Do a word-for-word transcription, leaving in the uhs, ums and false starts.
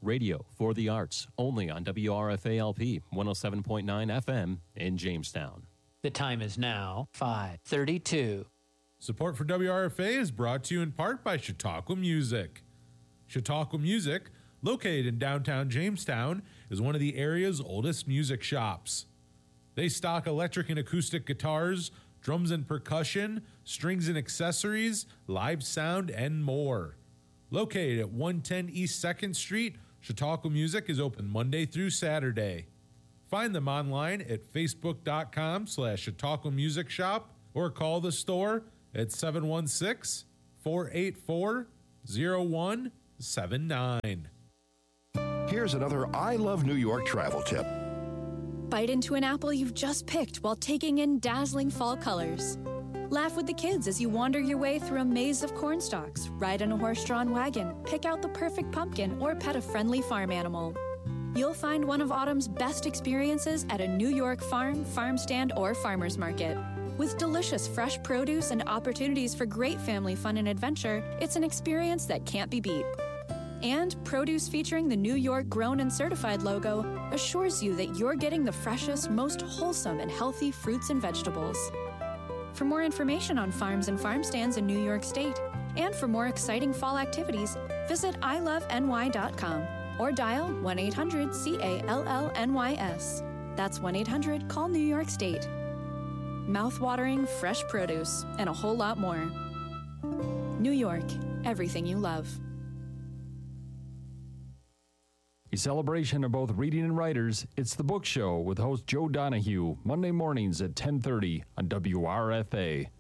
radio for the arts, only on W R F A L P one oh seven point nine F M in Jamestown. The time is now five thirty-two. Support for W R F A is brought to you in part by Chautauqua Music. Chautauqua Music, located in downtown Jamestown, is one of the area's oldest music shops. They stock electric and acoustic guitars, drums and percussion, strings and accessories, live sound, and more. Located at one ten East second Street, Chautauqua Music is open Monday through Saturday. Find them online at facebook.com slash Chautauqua Music Shop or call the store at seven one six, four eight four, zero one seven nine. Here's another I Love New York travel tip. Bite into an apple you've just picked while taking in dazzling fall colors. Laugh with the kids as you wander your way through a maze of corn stalks, ride in a horse-drawn wagon, pick out the perfect pumpkin, or pet a friendly farm animal. You'll find one of autumn's best experiences at a New York farm, farm stand, or farmer's market. With delicious fresh produce and opportunities for great family fun and adventure, it's an experience that can't be beat. And produce featuring the New York Grown and Certified logo assures you that you're getting the freshest, most wholesome and healthy fruits and vegetables. For more information on farms and farm stands in New York State, and for more exciting fall activities, visit I love N Y dot com or dial one eight hundred C A L L N Y S. That's one eight hundred call New York State. Mouth-watering, fresh produce, and a whole lot more. New York, everything you love. A celebration of both reading and writers, it's The Book Show with host Joe Donahue, Monday mornings at ten thirty on W R F A.